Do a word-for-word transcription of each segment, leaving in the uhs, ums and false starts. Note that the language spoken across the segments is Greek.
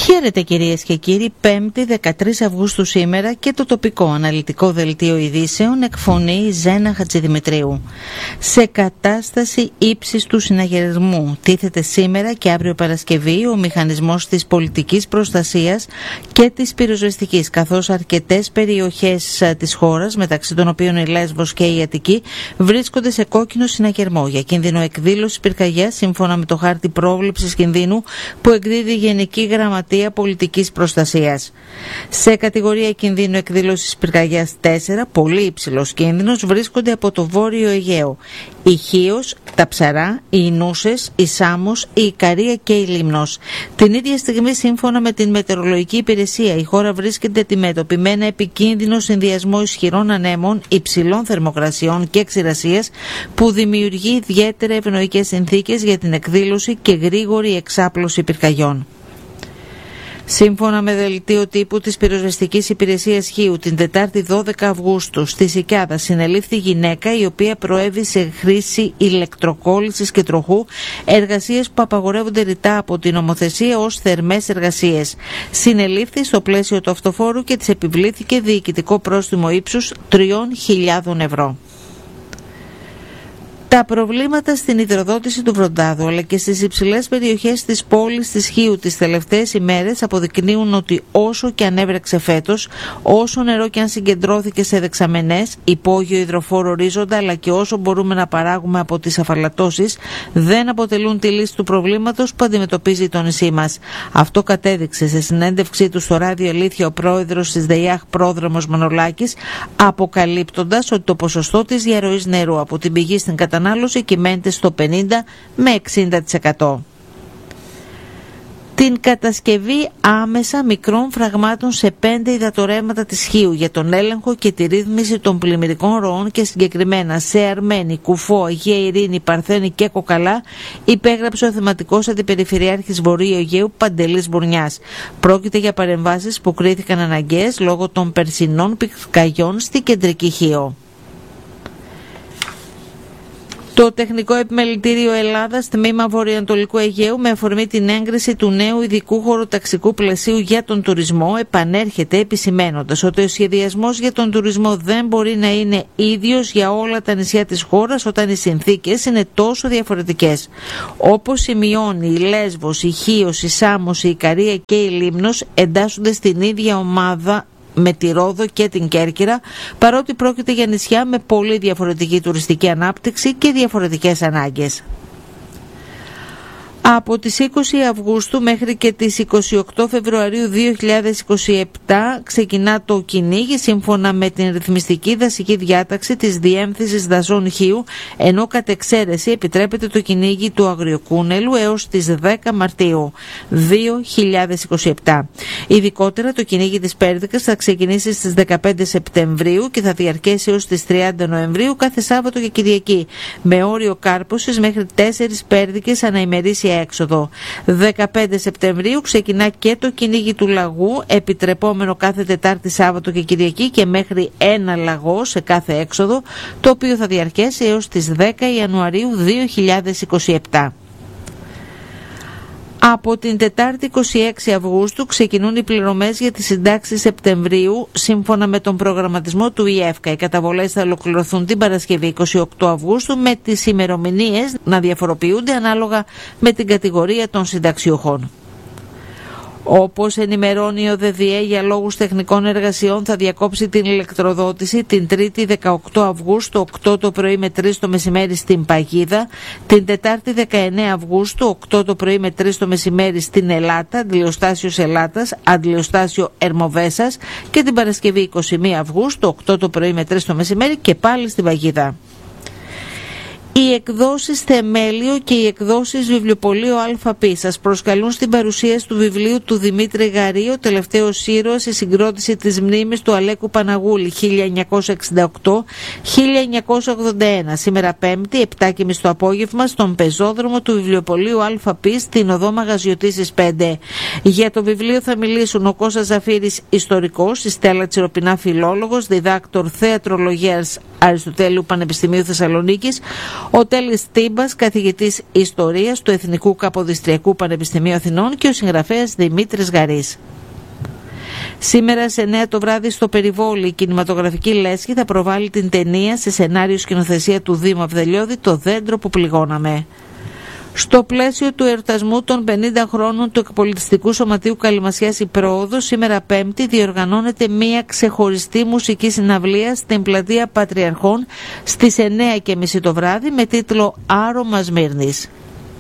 Χαίρετε κυρίες και κύριοι, πέμπτη δεκατρείς Αυγούστου σήμερα και το τοπικό αναλυτικό δελτίο ειδήσεων εκφωνεί Ζένα Χατζηδημητρίου. Σε κατάσταση ύψης του συναγερμού τίθεται σήμερα και αύριο Παρασκευή ο μηχανισμός της πολιτικής προστασίας και της πυροσβεστικής, καθώς αρκετές περιοχές της χώρας, μεταξύ των οποίων η Λέσβος και η Αττική, βρίσκονται σε κόκκινο συναγερμό για κίνδυνο εκδήλωσης πυρκαγιάς, σύμφωνα με το χάρτη πρόβλεψης κινδύνου που εκδίδει η Γενική Γραμματεία Πολιτικής Προστασίας. Σε κατηγορία κινδύνου εκδήλωσης πυρκαγιάς τέσσερα, πολύ υψηλός κίνδυνος, βρίσκονται από το Βόρειο Αιγαίο η Χίος, τα Ψαρά, η Ινούσες, η Σάμος, η Ικαρία και η Λίμνος. Την ίδια στιγμή, σύμφωνα με την Μετεωρολογική Υπηρεσία, η χώρα βρίσκεται αντιμέτωπη με ένα επικίνδυνο συνδυασμό ισχυρών ανέμων, υψηλών θερμοκρασιών και ξηρασίας που δημιουργεί ιδιαίτερα ευνοϊκές συνθήκες για την εκδήλωση και γρήγορη εξάπλωση πυρκαγιών. Σύμφωνα με δελτίο τύπου της πυροσβεστικής υπηρεσίας Χίου, την Τετάρτη δώδεκα Αυγούστου στη Σικιάδα συνελήφθη γυναίκα η οποία προέβη σε χρήση ηλεκτροκόλλησης και τροχού, εργασίες που απαγορεύονται ρητά από την νομοθεσία ως θερμές εργασίες. Συνελήφθη στο πλαίσιο του αυτοφόρου και της επιβλήθηκε διοικητικό πρόστιμο ύψους τριών χιλιάδων ευρώ. Τα προβλήματα στην υδροδότηση του Βροντάδου αλλά και στις υψηλές περιοχές της πόλης της Χίου τις τελευταίες ημέρες αποδεικνύουν ότι όσο και αν έβρεξε φέτος, όσο νερό και αν συγκεντρώθηκε σε δεξαμενές, υπόγειο υδροφόρο ορίζοντα, αλλά και όσο μπορούμε να παράγουμε από τις αφαλατώσεις, δεν αποτελούν τη λύση του προβλήματος που αντιμετωπίζει το νησί μας. Αυτό κατέδειξε σε συνέντευξή του στο ράδιο Αλήθεια ο πρόεδρος της ΔΕΙΑΧ Πρόδρομος Μανολάκης, αποκαλύπτοντας ότι το ποσοστό της διαρροής νερού από την πηγή στην κατανάλωση ανάλωση κυμαίνεται στο πενήντα με εξήντα τοις εκατό. Την κατασκευή άμεσα μικρών φραγμάτων σε πέντε υδατορρέματα της Χίου για τον έλεγχο και τη ρύθμιση των πλημμυρικών ροών και συγκεκριμένα σε Αρμένη, Κουφό, Αγία Ειρήνη, Παρθένη και Κοκαλά υπέγραψε ο θεματικός αντιπεριφερειάρχης Βορείου Αιγαίου Παντελής Μπουρνιάς. Πρόκειται για παρεμβάσεις που κρίθηκαν αναγκαίες λόγω των περσινών πυρκαγιών στη κεντρική Χίο. Το Τεχνικό Επιμελητήριο Ελλάδας, τμήμα Βορειοανατολικού Αιγαίου, με αφορμή την έγκριση του νέου ειδικού χωροταξικού πλαισίου για τον τουρισμό, επανέρχεται επισημαίνοντας ότι ο σχεδιασμός για τον τουρισμό δεν μπορεί να είναι ίδιος για όλα τα νησιά της χώρας όταν οι συνθήκες είναι τόσο διαφορετικές. Όπως σημειώνει, η Λέσβος, η Χίος, η Σάμος, η Ικαρία και η Λίμνος εντάσσονται στην ίδια ομάδα με τη Ρόδο και την Κέρκυρα, παρότι πρόκειται για νησιά με πολύ διαφορετική τουριστική ανάπτυξη και διαφορετικές ανάγκες. Από τις είκοσι Αυγούστου μέχρι και τις είκοσι οκτώ Φεβρουαρίου δύο χιλιάδες είκοσι επτά ξεκινά το κυνήγι σύμφωνα με την ρυθμιστική δασική διάταξη της Διεύθυνσης Δασών Χίου, ενώ κατ' εξαίρεση επιτρέπεται το κυνήγι του αγριοκούνελου έως τις δέκα Μαρτίου δύο χιλιάδες είκοσι επτά. Ειδικότερα το κυνήγι της Πέρδικας θα ξεκινήσει στις δεκαπέντε Σεπτεμβρίου και θα διαρκέσει έως τις τριάντα Νοεμβρίου κάθε Σάββατο και Κυριακή, με όριο κάρπωσης μέχρι τέσσερις πέρδικες ανά ημερήσια έξοδο. δεκαπέντε Σεπτεμβρίου ξεκινά και το κυνήγι του λαγού, επιτρεπόμενο κάθε Τετάρτη, Σάββατο και Κυριακή και μέχρι ένα λαγό σε κάθε έξοδο, το οποίο θα διαρκέσει έως τις δέκα Ιανουαρίου δύο χιλιάδες είκοσι επτά. Από την Τετάρτη είκοσι έξι Αυγούστου ξεκινούν οι πληρωμές για τις συντάξεις Σεπτεμβρίου σύμφωνα με τον προγραμματισμό του ΙΕΦΚΑ. Οι καταβολές θα ολοκληρωθούν την Παρασκευή είκοσι οκτώ Αυγούστου, με τις ημερομηνίες να διαφοροποιούνται ανάλογα με την κατηγορία των συνταξιούχων. Όπως ενημερώνει ο ΔΔΕ, για λόγους τεχνικών εργασιών θα διακόψει την ηλεκτροδότηση την Τρίτη δεκαοκτώ Αυγούστου οκτώ το πρωί με τρεις το μεσημέρι στην Παγίδα, την Τετάρτη δεκαεννέα Αυγούστου οκτώ το πρωί με τρεις το μεσημέρι στην Ελάτα, αντιλιοστάσιος Ελάτας, αντιλιοστάσιο Ερμοβέσας, και την Παρασκευή είκοσι μία Αυγούστου οκτώ το πρωί με τρεις το μεσημέρι και πάλι στην Παγίδα. Οι εκδόσεις Θεμέλιο και οι εκδόσεις Βιβλιοπωλείο ΑΠ σας προσκαλούν στην παρουσίαση του βιβλίου του Δημήτρη Γαρή, «Ο τελευταίος ήρωας, η συγκρότηση της μνήμης του Αλέκου Παναγούλη χίλια εννιακόσια εξήντα οκτώ με χίλια εννιακόσια ογδόντα ένα», σήμερα Πέμπτη, επτά και μισή το απόγευμα, στον πεζόδρομο του Βιβλιοπωλείου ΑΠ στην οδό Μαγαζιωτήσης πέντε. Για το βιβλίο θα μιλήσουν ο Κώστας Ζαφύρης, ιστορικός, η Στέλλα Τσιροπινά, φιλόλογος, διδάκτορ θεατρολογίας Αριστοτέλειου Πανεπιστημίου Θεσσαλονίκης, ο Τέλης Τύμπας, καθηγητής Ιστορίας του Εθνικού Καποδιστριακού Πανεπιστημίου Αθηνών και ο συγγραφέας Δημήτρης Γαρής. Σήμερα σε εννέα το βράδυ στο Περιβόλι η κινηματογραφική λέσχη θα προβάλλει την ταινία σε σενάριο σκηνοθεσία του Δήμου Αυδελιώδη «Το δέντρο που πληγώναμε». Στο πλαίσιο του εορτασμού των πενήντα χρόνων του Εκπολιτιστικού Σωματείου Καλυμασιάς η Πρόοδος, σήμερα Πέμπτη διοργανώνεται μία ξεχωριστή μουσική συναυλία στην πλατεία Πατριαρχών στις εννέα και μισή το βράδυ με τίτλο «Άρωμα Σμύρνης».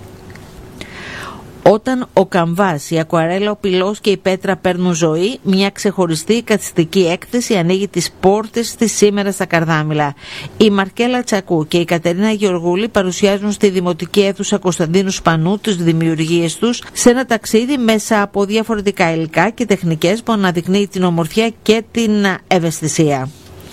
Όταν ο καμβάς, η ακουαρέλα, ο πυλός και η πέτρα παίρνουν ζωή, μια ξεχωριστή εικαστική έκθεση ανοίγει τις πόρτες της σήμερα στα Καρδάμηλα. Η Μαρκέλα Τσακού και η Κατερίνα Γεωργούλη παρουσιάζουν στη Δημοτική Αίθουσα Κωνσταντίνου Σπανού τις δημιουργίες τους σε ένα ταξίδι μέσα από διαφορετικά υλικά και τεχνικές που αναδεικνύει την ομορφιά και την ευαισθησία.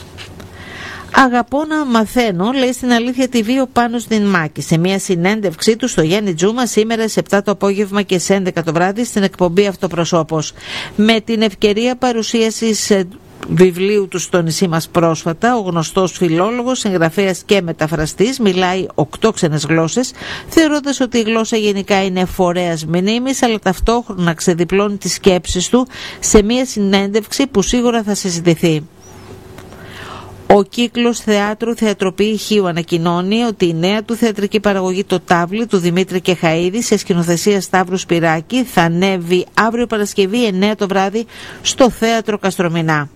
«Αγαπώ να μαθαίνω», λέει στην Αλήθεια τι βι ο Πάνος Δινμάκη σε μια συνέντευξή του στο Γιάννη Τζούμα σήμερα σε επτά το απόγευμα και σε έντεκα το βράδυ στην εκπομπή Αυτοπροσώπος. Με την ευκαιρία παρουσίασης βιβλίου του στο νησί μας πρόσφατα, ο γνωστός φιλόλογος, συγγραφέας και μεταφραστής μιλάει οκτώ ξένες γλώσσες, θεωρώντας ότι η γλώσσα γενικά είναι φορέας μνήμης, αλλά ταυτόχρονα ξεδιπλώνει τις σκέψεις του σε μια συνέντευξη που σίγουρα θα συζητηθεί. Ο κύκλος θεάτρου Θεατροπή Χίου ανακοινώνει ότι η νέα του θεατρική παραγωγή «Το Τάβλι» του Δημήτρη Κεχαΐδη σε σκηνοθεσία Σταύρου Σπυράκη θα ανέβει αύριο Παρασκευή εννέα το βράδυ στο Θέατρο Καστρομηνά.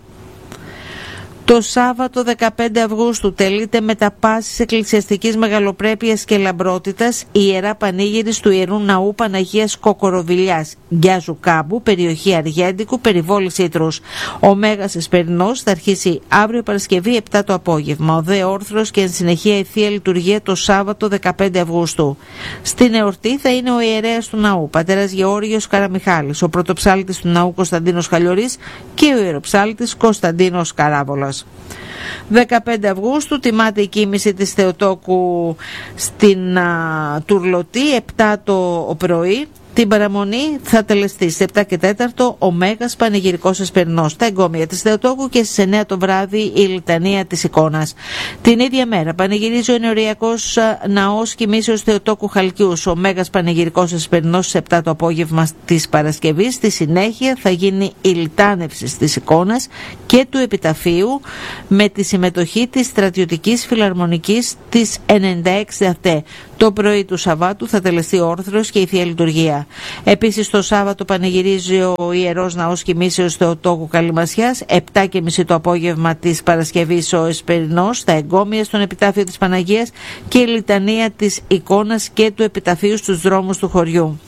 Το Σάββατο δεκαπέντε Αυγούστου τελείται με τα πάσης εκκλησιαστικής μεγαλοπρέπειας και λαμπρότητας η Ιερά Πανήγυρης του Ιερού Ναού Παναγίας Κοκοροβιλιάς, Γκιάζου Κάμπου, περιοχή Αργέντικου, περιβόλης Ήτρους. Ο Μέγας Εσπερινός θα αρχίσει αύριο Παρασκευή επτά το απόγευμα. Ο δε όρθρος και εν συνεχεία η Θεία Λειτουργία το Σάββατο δεκαπέντε Αυγούστου. Στην εορτή θα είναι ο ιερέας του ναού, πατέρας Γεώργιος Καραμιχάλης, ο πρωτοψάλτης του ναού Κωνσταντίνος Χαλιορής και ο ιεροψάλτης Κωνσταντίνος Καράβολας. δεκαπέντε Αυγούστου τιμάται η κοίμηση της Θεοτόκου στην α, Τουρλωτή, επτά το πρωί. Την παραμονή θα τελεστεί στις επτά και τέσσερα ο Μέγας Πανηγυρικός Εσπερινός, τα εγκόμια της Θεοτόκου, και στις εννέα το βράδυ η Λιτανία της Εικόνας. Την ίδια μέρα πανηγυρίζει ο Ενωριακός Ναός Κοιμήσεως Θεοτόκου Χαλκιούς, ο Μέγας Πανηγυρικός Εσπερινός στις επτά το απόγευμα της Παρασκευής. Στη συνέχεια θα γίνει η λιτάνευση της Εικόνας και του Επιταφείου με τη συμμετοχή της Στρατιωτικής Φιλαρμονικής της ενενήντα έξι ΑΤΕ. Το πρωί του Σαββάτου θα τελεστεί ο όρθρος και η Θεία Λειτουργία. Επίσης το Σάββατο πανηγυρίζει ο Ιερός Ναός Κοιμήσεως Θεοτόκου Καλυμασιάς, επτά και μισή το απόγευμα της Παρασκευής ο Εσπερινός, τα εγκόμια στον Επιτάφιο της Παναγίας και η λιτανία της Εικόνας και του Επιταφείου στους δρόμους του χωριού.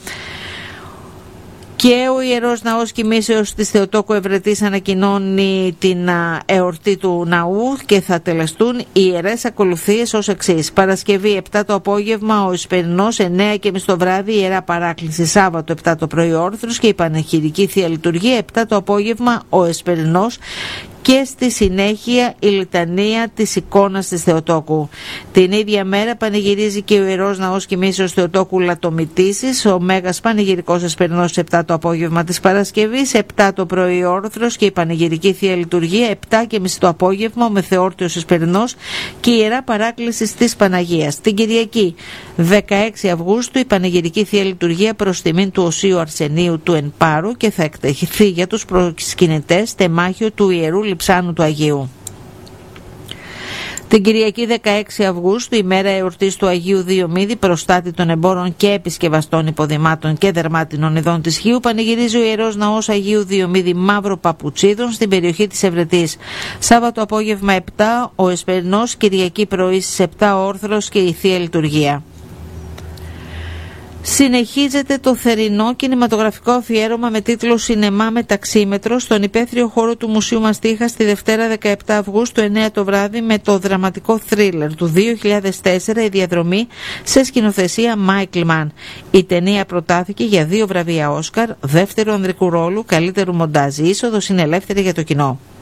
Και ο Ιερός Ναός Κοιμήσεως της Θεοτόκου Ευρετής ανακοινώνει την εορτή του ναού και θα τελεστούν οι ιερές ακολουθίες ως εξής. Παρασκευή επτά το απόγευμα ο Εσπερινός, εννέα και μισή το βράδυ η Ιερά Παράκληση. Σάββατο επτά το πρωί όρθρος και η Πανεχειρική Θεία Λειτουργία, επτά το απόγευμα ο Εσπερινός και στη συνέχεια η λιτανία της Εικόνας της Θεοτόκου. Την ίδια μέρα πανηγυρίζει και ο Ιερός Ναός Κοιμήσεως Θεοτόκου Λατομητήσης, ο Μέγας Πανηγυρικός Εσπερινός επτά το απόγευμα της Παρασκευής, επτά το πρωί όρθρος και η Πανηγυρική Θεία Λειτουργία, επτά και μισή το απόγευμα ο Μεθεόρτιος Εσπερινός και η Ιερά Παράκληση της Παναγίας. Την Κυριακή δεκαέξι Αυγούστου η Πανηγυρική Θεία Λειτουργία προς τιμήν του Οσίου Αρσενίου του Εν Πάρου και θα εκτεθεί για τους προσκυνητές τεμάχιο του Ιερού Λειψάνου του Αγίου. Την Κυριακή δεκαέξι Αυγούστου, ημέρα εορτής του Αγίου Διομήδη, προστάτη των εμπόρων και επισκευαστών υποδημάτων και δερμάτινων ειδών της Χίου, πανηγυρίζει ο Ιερός Ναός Αγίου Διομήδη Μαύρο Παπουτσίδων στην περιοχή της Ευρετής. Σάββατο απόγευμα επτά ο Εσπερινός, Κυριακή πρωί στις επτά ο όρθρος και η Θεία Λειτουργία. Συνεχίζεται το θερινό κινηματογραφικό αφιέρωμα με τίτλο «Σινεμά με ταξίμετρο» στον υπαίθριο χώρο του Μουσείου Μαστίχα στη Δευτέρα δεκαεπτά Αυγούστου εννέα το βράδυ με το δραματικό θρίλερ του δύο χιλιάδες τέσσερα «Η Διαδρομή» σε σκηνοθεσία Μάικλ Μαν. Η ταινία προτάθηκε για δύο βραβεία Όσκαρ, δεύτερο ανδρικού ρόλου, καλύτερου μοντάζ. Η είσοδος είναι ελεύθερη για το κοινό.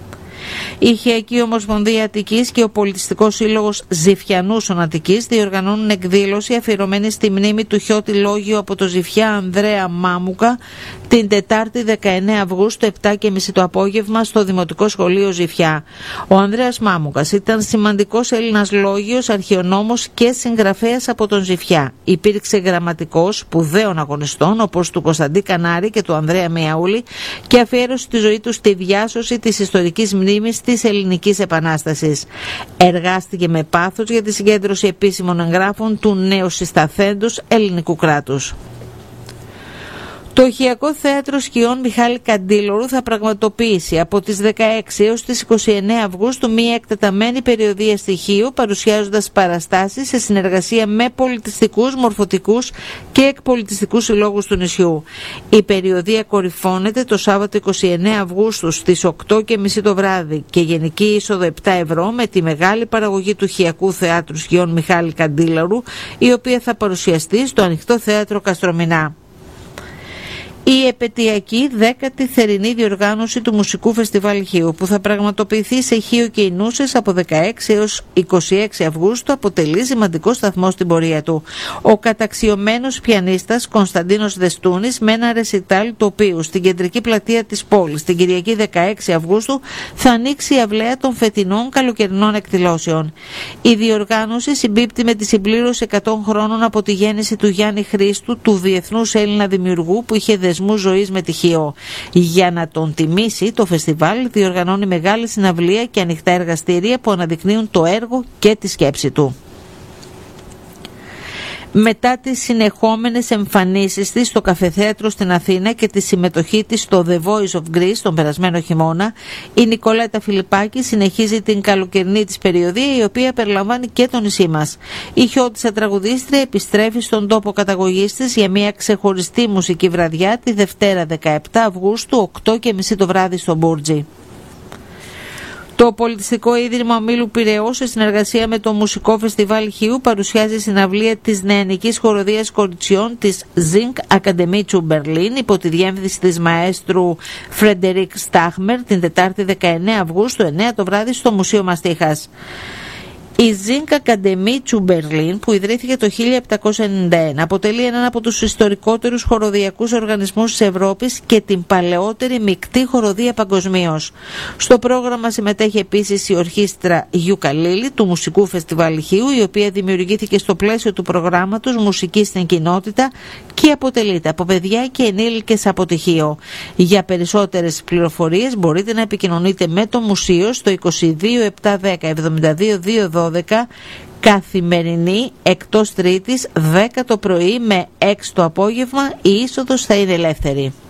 Η Ηχαική Ομοσπονδία Αττικής και ο Πολιτιστικός Σύλλογος Ζηφιανούσων Αττικής διοργανώνουν εκδήλωση αφιερωμένη στη μνήμη του Χιώτη Λόγιου από το Ζηφιά Ανδρέα Μάμουκα την Τετάρτη δεκαεννέα Αυγούστου επτά και μισή το απόγευμα στο Δημοτικό Σχολείο Ζηφιά. Ο Ανδρέας Μάμουκας ήταν σημαντικός Έλληνας λόγιος, αρχαιονόμος και συγγραφέας από τον Ζηφιά. Υπήρξε γραμματικός σπουδαίων αγωνιστών όπως του Κωνσταντή Κανάρη και του Ανδρέα Μιαούλη και αφιέρωσε τη ζωή του στη διάσωση της ιστορικής μνήμης της Ελληνικής Επανάστασης. Εργάστηκε με πάθος για τη συγκέντρωση επίσημων εγγράφων του νεοσυσταθέντος ελληνικού κράτους. Το Ηχαικό Θέατρο Σκιών Μιχάλη Καντήλωρου θα πραγματοποιήσει από τις δεκαέξι έως τις είκοσι εννέα Αυγούστου μία εκτεταμένη περιοδεία στοιχείου παρουσιάζοντας παραστάσεις σε συνεργασία με πολιτιστικούς, μορφωτικούς και εκπολιτιστικούς συλλόγους του νησιού. Η περιοδεία κορυφώνεται το Σάββατο είκοσι εννέα Αυγούστου στις οκτώ και μισή το βράδυ και γενική είσοδο επτά ευρώ με τη μεγάλη παραγωγή του Ηχαικού Θεάτρου Σκιών Μιχάλη Καντήλωρου, η οποία θα παρουσιαστεί στο Ανοιχτό Θέατρο Καστρομηνά. Η επετειακή δέκατη θερινή διοργάνωση του Μουσικού Φεστιβάλ Ηχείου που θα πραγματοποιηθεί σε Ηχείο και Ινούσες από δεκαέξι έως είκοσι έξι Αυγούστου αποτελεί σημαντικό σταθμό στην πορεία του. Ο καταξιωμένος πιανίστας Κωνσταντίνος Δεστούνης με ένα ρεσιτάλ του οποίου στην κεντρική πλατεία της πόλης την Κυριακή δεκαέξι Αυγούστου θα ανοίξει η αυλαία των φετινών καλοκαιρινών εκδηλώσεων. Η διοργάνωση συμπίπτει με τη συμπλήρωση εκατό χρόνων από τη γέννηση του Γιάννη Χρήστου, του διεθνούς Έλληνα δημιουργού που είχε δεσμού ζωής με τυχείο. Για να τον τιμήσει, το φεστιβάλ διοργανώνει μεγάλη συναυλία και ανοιχτά εργαστήρια που αναδεικνύουν το έργο και τη σκέψη του. Μετά τις συνεχόμενες εμφανίσεις της στο Καφεθέατρο στην Αθήνα και τη συμμετοχή της στο The Voice of Greece τον περασμένο χειμώνα, η Νικολέτα Φιλιππάκη συνεχίζει την καλοκαιρινή της περιοδία, η οποία περιλαμβάνει και το νησί μας. Η χιώτισσα τραγουδίστρια επιστρέφει στον τόπο καταγωγής της για μια ξεχωριστή μουσική βραδιά τη Δευτέρα δεκαεπτά Αυγούστου οκτώ και μισή το βράδυ στο Μπούρτζι. Το Πολιτιστικό Ίδρυμα Ομίλου Πειραιώς, σε συνεργασία με το Μουσικό Φεστιβάλ Ηχείου, παρουσιάζει συναυλία της νεανικής χοροδίας κοριτσιών της Zink Academy του Μπερλίν υπό τη διεύθυνση της μαέστρου Φρεντερίκ Στάχμερ την Τετάρτη δεκαεννέα Αυγούστου εννέα το βράδυ στο Μουσείο Μαστίχας. Η Zink Academy του Μπερλίν, που ιδρύθηκε το χίλια επτακόσια ενενήντα ένα, αποτελεί έναν από τους ιστορικότερους χοροδιακούς οργανισμούς της Ευρώπης και την παλαιότερη μεικτή χοροδία παγκοσμίως. Στο πρόγραμμα συμμετέχει επίσης η ορχήστρα Γιουκαλίλη του Μουσικού Φεστιβάλ Ηχείου, η οποία δημιουργήθηκε στο πλαίσιο του προγράμματος Μουσική στην Κοινότητα και αποτελείται από παιδιά και ενήλικες από τυχείο. Για περισσότερες πληροφορίες μπορείτε να επικοινωνείτε με το Μουσείο στο είκοσι δύο επτακόσια δέκα εβδομήντα δύο διακόσια δώδεκα, καθημερινή εκτός Τρίτης δέκα το πρωί με έξι το απόγευμα. Η είσοδος θα είναι ελεύθερη.